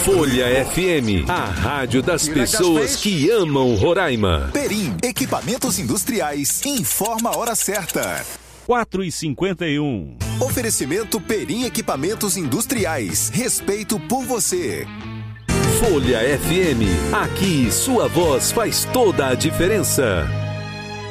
Folha FM, a rádio das pessoas que amam Roraima. Perim, equipamentos industriais, informa a hora certa. 4h51. Oferecimento Perim Equipamentos Industriais. Respeito por você. Folha FM, aqui sua voz faz toda a diferença.